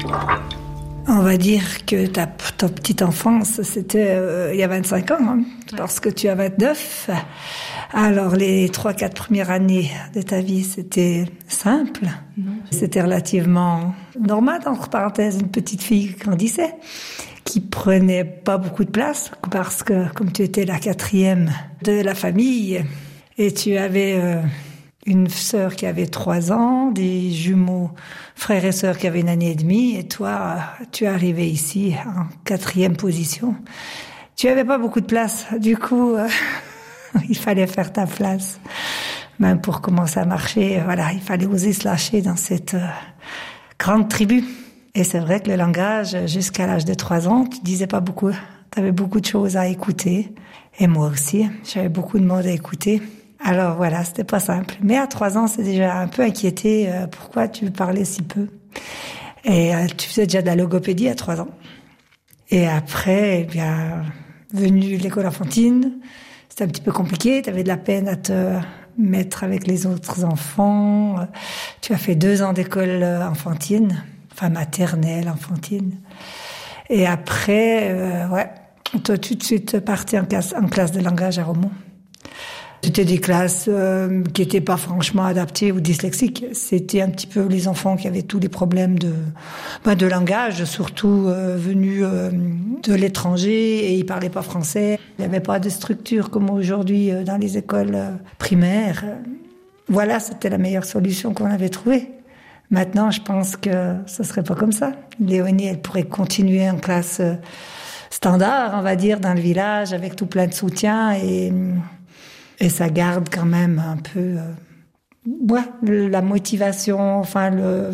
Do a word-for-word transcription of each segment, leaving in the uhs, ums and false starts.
On va dire que ta, ta petite enfance, c'était euh, il y a vingt-cinq ans, hein, parce que tu as vingt-neuf. Alors, les trois, quatre premières années de ta vie, c'était simple. Non. C'était relativement normal, entre parenthèses, une petite fille qui grandissait, qui prenait pas beaucoup de place, parce que comme tu étais la quatrième de la famille, et tu avais euh, une sœur qui avait trois ans, des jumeaux frères et sœurs qui avaient une année et demie, et toi, tu es arrivé ici en quatrième position. Tu avais pas beaucoup de place, du coup, euh, il fallait faire ta place. Même pour commencer à marcher, voilà, il fallait oser se lâcher dans cette euh, grande tribu. Et c'est vrai que le langage, jusqu'à l'âge de trois ans, tu disais pas beaucoup. Tu avais beaucoup de choses à écouter. Et moi aussi, j'avais beaucoup de monde à écouter. Alors voilà, c'était pas simple. Mais à trois ans, c'est déjà un peu inquiété. Euh, pourquoi tu parlais si peu? Et euh, tu faisais déjà de la logopédie à trois ans. Et après, eh bien, venu l'école enfantine, c'était un petit peu compliqué. Tu avais de la peine à te mettre avec les autres enfants. Tu as fait deux ans d'école enfantine, enfin maternelle, enfantine. Et après, euh, ouais, toi, tout de suite parti en classe, en classe de langage à Romont. C'était des classes euh, qui étaient pas franchement adaptées aux dyslexiques. C'était un petit peu les enfants qui avaient tous les problèmes de, ben de langage, surtout euh, venus euh, de l'étranger et ils parlaient pas français. Il n'y avait pas de structure comme aujourd'hui euh, dans les écoles euh, primaires. Voilà, c'était la meilleure solution qu'on avait trouvée. Maintenant, je pense que ce serait pas comme ça. Léonie, elle pourrait continuer en classe euh, standard, on va dire, dans le village, avec tout plein de soutien et... Et ça garde quand même un peu, euh, ouais, la motivation, enfin le,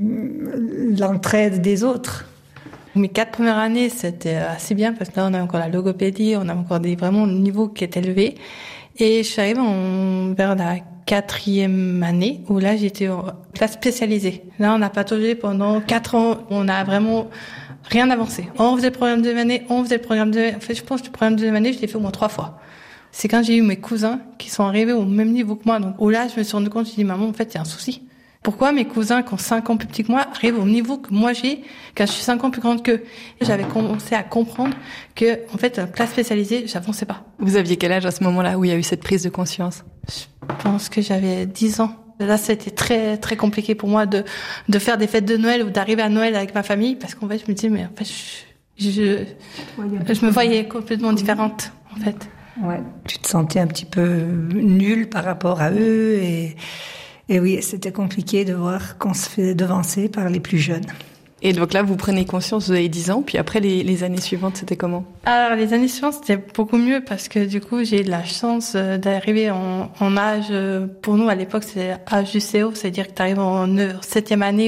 l'entraide des autres. Mes quatre premières années, c'était assez bien parce que là, on a encore la logopédie, on a encore des vraiment un niveau qui est élevé. Et je suis arrivée en, vers la quatrième année où là, j'étais en classe spécialisée. Là, on a pataugé pendant quatre ans. On a vraiment rien avancé. On faisait le programme de deuxième année, on faisait le programme de, en fait, je pense que le programme de deuxième année, je l'ai fait au moins trois fois. C'est quand j'ai eu mes cousins qui sont arrivés au même niveau que moi. Donc, oh là, je me suis rendu compte, je dis, maman, en fait, il y a un souci. Pourquoi mes cousins, qui ont cinq ans plus petits que moi, arrivent au niveau que moi j'ai, quand je suis cinq ans plus grande qu'eux? J'avais commencé à comprendre que, en fait, en classe spécialisée, j'avançais pas. Vous aviez quel âge à ce moment-là où il y a eu cette prise de conscience? Je pense que j'avais dix ans. Là, c'était très, très compliqué pour moi de, de faire des fêtes de Noël ou d'arriver à Noël avec ma famille parce qu'en fait, je me disais, mais en fait, je, je, je me voyais complètement différente, en fait. Ouais, tu te sentais un petit peu nulle par rapport à eux et, et oui, c'était compliqué de voir qu'on se fait devancer par les plus jeunes. Et donc là, vous prenez conscience, vous avez dix ans, puis après les, les années suivantes, c'était comment? Alors les années suivantes, c'était beaucoup mieux parce que du coup, j'ai eu de la chance d'arriver en, en âge, pour nous à l'époque, c'était âge du C O, c'est-à-dire que tu arrives en septième année